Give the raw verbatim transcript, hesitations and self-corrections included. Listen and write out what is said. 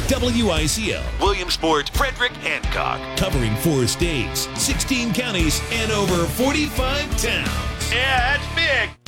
W I C L, Williamsport, Frederick, Hancock. covering four states, sixteen counties, and over forty-five towns. Yeah, that's big.